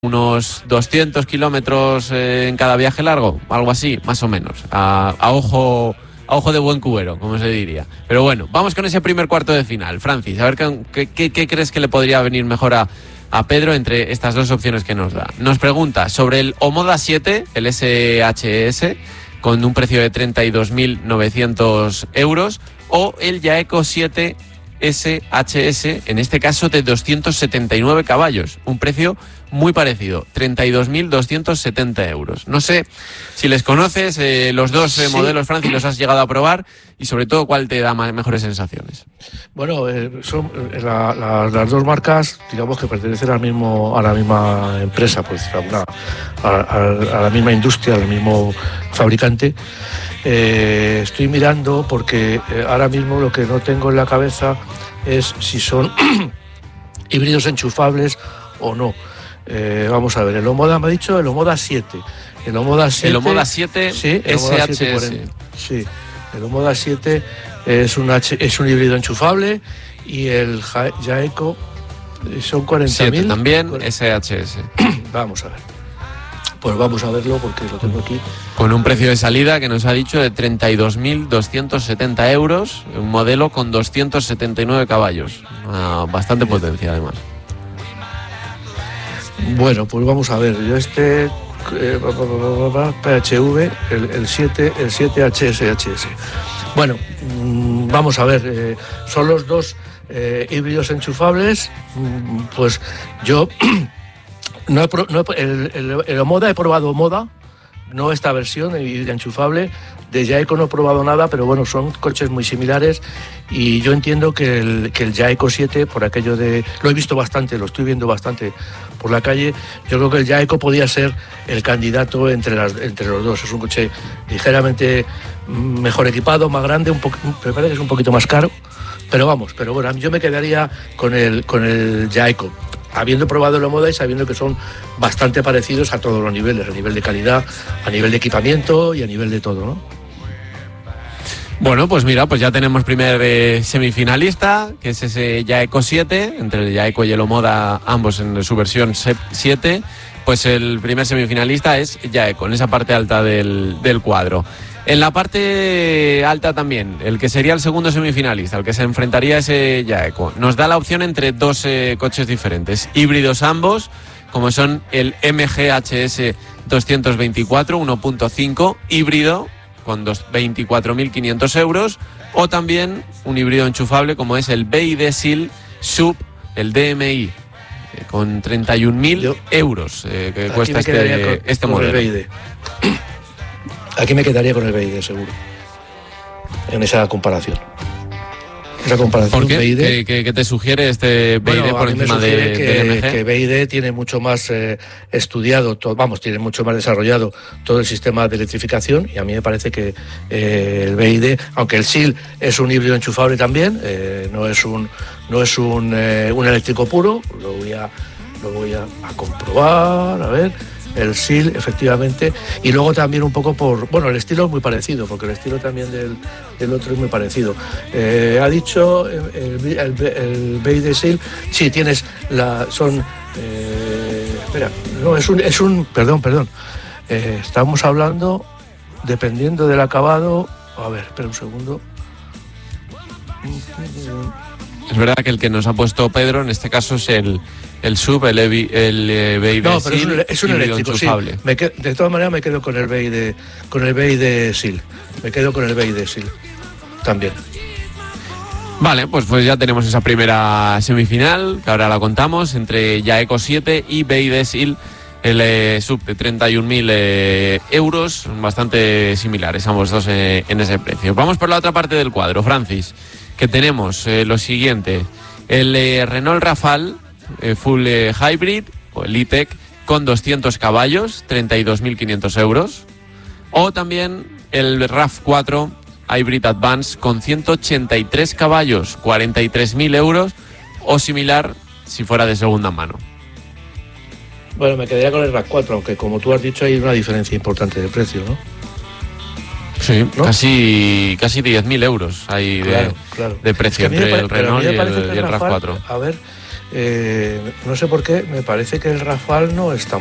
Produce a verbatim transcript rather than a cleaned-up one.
unos doscientos kilómetros eh, en cada viaje largo, algo así, más o menos, a, a ojo a ojo de buen cubero, como se diría. Pero bueno, vamos con ese primer cuarto de final. Francis, a ver qué, qué, qué crees que le podría venir mejor a, a Pedro entre estas dos opciones que nos da. Nos pregunta sobre el Omoda siete, el S H S, con un precio de treinta y dos mil novecientos euros, o el Jaeco siete S H S, en este caso de doscientos setenta y nueve caballos, un precio muy parecido, treinta y dos mil doscientos setenta euros. No sé si les conoces, eh, los dos eh, sí. modelos, Francis, los has llegado a probar, y sobre todo, ¿cuál te da más, mejores sensaciones? Bueno, eh, son la, la, las dos marcas, digamos que pertenecen al mismo, a la misma empresa, pues a, a, a la misma industria, al mismo fabricante. Eh, estoy mirando porque eh, ahora mismo lo que no tengo en la cabeza es si son híbridos enchufables o no. Eh, vamos a ver, el Omoda me ha dicho el Omoda siete. El Omoda siete, el Omoda siete sí, el S H S. Sí, el Omoda siete es un, H, es un híbrido enchufable, y el Jaeco son cuarenta mil. También cuarenta S H S. Vamos a ver. Pues vamos a verlo porque lo tengo aquí. Con un precio de salida que nos ha dicho de treinta y dos mil doscientos setenta euros, un modelo con doscientos setenta y nueve caballos. Ah, bastante Bien. Potencia, además. Bueno, pues vamos a ver. Yo este eh, P H V, el, el siete, el siete H S H S. Bueno, mmm, vamos a ver. Eh, son los dos eh, híbridos enchufables. Mmm, pues yo no he, no he, el, el, el Omoda he probado Omoda, no esta versión enchufable. De Jaeco no he probado nada, pero bueno, son coches muy similares, y yo entiendo que el, que el Jaeco siete, por aquello de... Lo he visto bastante, lo estoy viendo bastante por la calle. Yo creo que el Jaeco podía ser el candidato entre, las, entre los dos. Es un coche ligeramente mejor equipado, más grande, un poco, me parece que es un poquito más caro, pero vamos, pero bueno, yo me quedaría con el, con el Jaeco, habiendo probado el Omoda y sabiendo que son bastante parecidos a todos los niveles, a nivel de calidad, a nivel de equipamiento y a nivel de todo, ¿no? Bueno, pues mira, pues ya tenemos primer eh, semifinalista, que es ese Jaeco siete, entre el Jaeco y el Omoda, ambos en su versión siete. Pues el primer semifinalista es Jaeco, en esa parte alta del, del cuadro. En la parte alta también, el que sería el segundo semifinalista, el que se enfrentaría a ese Jaeco, nos da la opción entre dos eh, coches diferentes, híbridos ambos, como son el M G H S doscientos veinticuatro uno punto cinco híbrido, con veinticuatro mil quinientos euros, o también un híbrido enchufable como es el B Y D S I L Sub, el D M I, eh, con treinta y un mil euros eh, que cuesta este, con, este con modelo. El B Y D. Aquí me quedaría con el B Y D seguro, en esa comparación. Esa comparación. ¿Por qué? B Y D. ¿Qué, qué, qué te sugiere este B Y D bueno, por encima de, que, del M G? Que B Y D tiene mucho más eh, estudiado, todo, vamos, tiene mucho más desarrollado todo el sistema de electrificación, y a mí me parece que eh, el B Y D, aunque el S I L es un híbrido enchufable también, eh, no es un no es un, eh, un eléctrico puro, lo voy a lo voy a, a comprobar, a ver. El S I L, efectivamente, y luego también un poco por... Bueno, el estilo es muy parecido, porque el estilo también del, del otro es muy parecido. Eh, ha dicho el, el, el, el B Y D S I L, sí, tienes la... son... Eh, espera, no, es un... Es un perdón, perdón. Eh, estamos hablando, dependiendo del acabado... A ver, espera un segundo. Es verdad que el que nos ha puesto Pedro, en este caso, es el... El sub, el, el, el B Y D no, pero es un, es un eléctrico, sí. Me quedo, de todas maneras me quedo con el B Y D, con el B Y D S I L. Me quedo con el B Y D S I L también. Vale, pues, pues ya tenemos esa primera semifinal, que ahora la contamos, entre Jaeco siete y B Y D S I L, el eh, sub de treinta y un mil eh, euros, bastante similares ambos dos eh, en ese precio. Vamos por la otra parte del cuadro, Francis, que tenemos eh, lo siguiente, el eh, Renault Rafale, Eh, full eh, hybrid o el E-Tech con doscientos caballos, treinta y dos mil quinientos euros, o también el RAV cuatro Hybrid Advance con ciento ochenta y tres caballos, cuarenta y tres mil euros, o similar si fuera de segunda mano. Bueno, me quedaría con el RAV cuatro, aunque como tú has dicho hay una diferencia importante de precio, ¿no? Sí, ¿no? casi casi diez mil euros hay de, claro, claro. de precio es que entre el Renault y el, el, el RAV cuatro. A ver, Eh, no sé por qué, me parece que el Rafale no está